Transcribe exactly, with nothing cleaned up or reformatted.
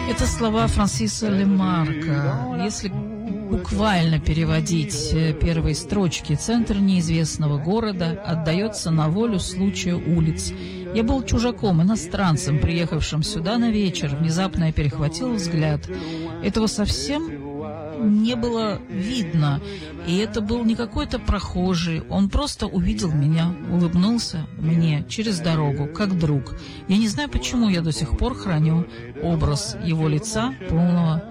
Это слова Франсиса Лемарка. Если буквально переводить первые строчки, центр неизвестного города отдается на волю случая улиц. Я был чужаком, иностранцем, приехавшим сюда на вечер. Внезапно я перехватил взгляд. Этого совсем не было видно, и это был не какой-то прохожий. Он просто увидел меня, улыбнулся мне через дорогу, как друг. Я не знаю, почему я до сих пор храню образ его лица, полного